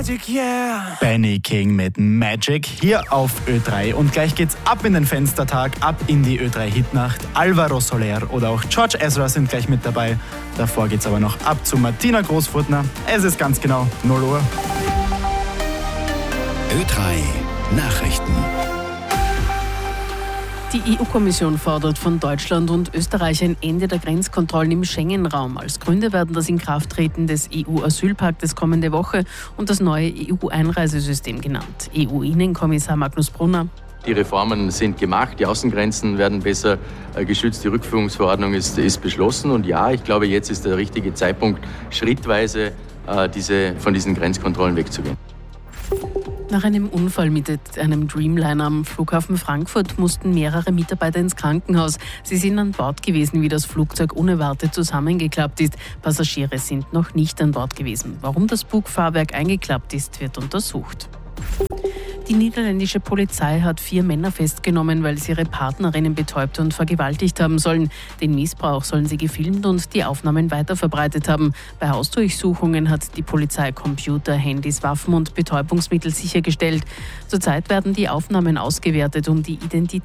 Magic, yeah. Benny King mit Magic hier auf Ö3. Und gleich geht's ab in den Fenstertag, ab in die Ö3-Hitnacht. Alvaro Soler oder auch George Ezra sind gleich mit dabei. Davor geht's aber noch ab zu Martina Großfurtner. Es ist ganz genau 0 Uhr. Ö3 Nachrichten. Die EU-Kommission fordert von Deutschland und Österreich ein Ende der Grenzkontrollen im Schengen-Raum. Als Gründe werden das Inkrafttreten des EU-Asylpaktes kommende Woche und das neue EU-Einreisesystem genannt. EU-Innenkommissar Magnus Brunner. Die Reformen sind gemacht, die Außengrenzen werden besser geschützt, die Rückführungsverordnung ist beschlossen. Und ja, ich glaube, jetzt ist der richtige Zeitpunkt, schrittweise von diesen Grenzkontrollen wegzugehen. Nach einem Unfall mit einem Dreamliner am Flughafen Frankfurt mussten mehrere Mitarbeiter ins Krankenhaus. Sie sind an Bord gewesen, wie das Flugzeug unerwartet zusammengeklappt ist. Passagiere sind noch nicht an Bord gewesen. Warum das Bugfahrwerk eingeklappt ist, wird untersucht. Die niederländische Polizei hat 4 Männer festgenommen, weil sie ihre Partnerinnen betäubt und vergewaltigt haben sollen. Den Missbrauch sollen sie gefilmt und die Aufnahmen weiterverbreitet haben. Bei Hausdurchsuchungen hat die Polizei Computer, Handys, Waffen und Betäubungsmittel sichergestellt. Zurzeit werden die Aufnahmen ausgewertet, um die Identität